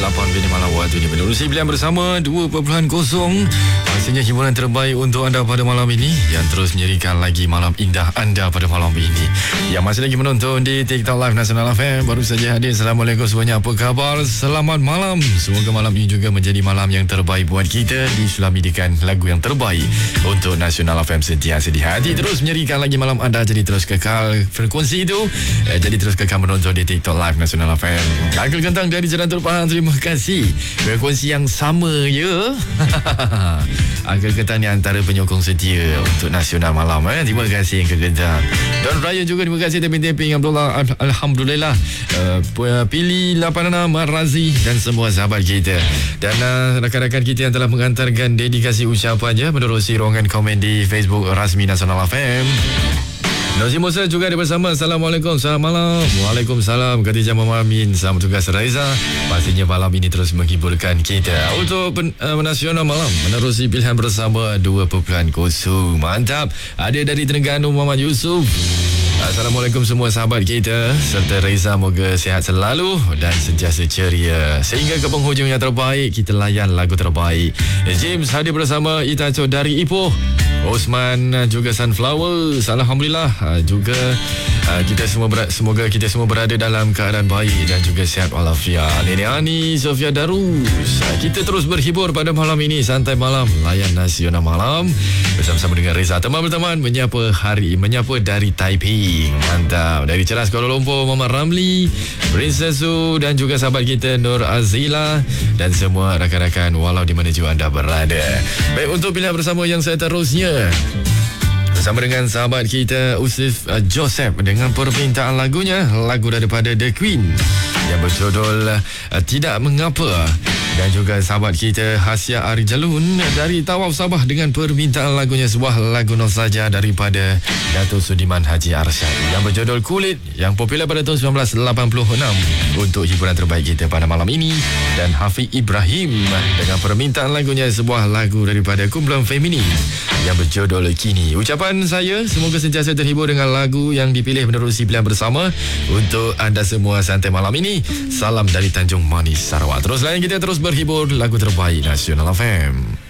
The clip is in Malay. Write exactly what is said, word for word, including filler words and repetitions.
lapan bini malam waktunya menerusi pilihan bersama dua perpuluhan kosong. Pastinya hiburan terbaik untuk anda pada malam ini yang terus menyerikan lagi malam indah anda pada malam ini. Yang masih lagi menonton di TikTok Live Nasional F M baru saja hadir. Assalamualaikum semuanya, apa khabar? Selamat malam. Semoga malam ini juga menjadi malam yang terbaik buat kita. Disulamidikan lagu yang terbaik untuk Nasional F M sentiasa di hati. Terus menyerikan lagi malam anda, jadi terus kekal frekuensi itu. Eh, jadi terus kekal menonton di TikTok Live Nasional F M. Agil Gentang dari Jalan Terpahang, terima kasih. Frekuensi yang sama ya. Agil Gentang ni antara penyokong setia untuk Nasional Malam. Eh. Terima kasih Agil Gentang. Don Raya juga terima kasih. Tapping-tapping Abdullah, Alhamdulillah. uh, Pilih lapan enam Razi dan semua sahabat kita. Dan uh, rakan-rakan kita yang telah mengantarkan dedikasi ucapannya menerusi ruangan komen di Facebook rasmi Nasional F M. Nozi Musa juga ada bersama. Assalamualaikum, selamat malam. Waalaikumsalam, Khadijah Mamamin. Selamat tugas Raiza. Pastinya malam ini terus menghiburkan kita untuk pen, uh, Nasional Malam menerusi pilihan bersama dua perpuluhan kosong. Mantap. Ada dari Terengganu Muhammad Yusuf. Assalamualaikum semua sahabat kita serta Reza, moga sihat selalu dan sentiasa ceria sehingga ke penghujung yang terbaik. Kita layan lagu terbaik. James hadir bersama Itaco dari Ipoh. Osman juga Sunflower. Alhamdulillah juga kita semua ber- semoga kita semua berada dalam keadaan baik dan juga sihat walafiat. Nenek Ani, Sofia Darus. Kita terus berhibur pada malam ini, santai malam layan Nasional Malam bersama-sama dengan Reza. Teman-teman menyapa hari menyapa dari Taipei. Mantap. Dari Ceras Kuala Lumpur Muhammad Ramli, Princess Su dan juga sahabat kita Nur Azila dan semua rakan-rakan walau di mana juga anda berada. Baik, untuk pilihan bersama yang seterusnya bersama dengan sahabat kita Usif uh, Joseph dengan permintaan lagunya, lagu daripada The Queen yang berjudul uh, Tidak Mengapa. Dan juga sahabat kita Hasya Ari Jalun dari Tawaf Sabah dengan permintaan lagunya, sebuah lagu nostalgia daripada Datuk Sudiman Haji Arsyad yang berjudul Kulit yang popular pada tahun sembilan belas lapan puluh enam untuk hiburan terbaik kita pada malam ini. Dan Hafiz Ibrahim dengan permintaan lagunya, sebuah lagu daripada kumpulan Feminin yang berjudul Kini. Ucapan saya semoga sentiasa terhibur dengan lagu yang dipilih menerusi pilihan bersama untuk anda semua santai malam ini. Salam dari Tanjung Manis, Sarawak. Terus lain kita terus berhibur lagu terbaik Nasional F M.